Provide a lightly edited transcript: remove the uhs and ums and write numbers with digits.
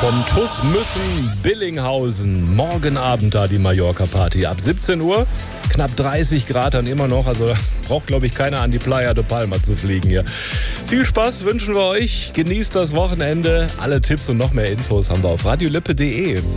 vom TuS Müssen Billinghausen. Morgen Abend da die Mallorca-Party. Ab 17 Uhr, knapp 30 Grad dann immer noch. Also da braucht, glaube ich, keiner an die Playa de Palma zu fliegen hier. Viel Spaß wünschen wir euch. Genießt das Wochenende. Alle Tipps und noch mehr Infos haben wir auf radiolippe.de.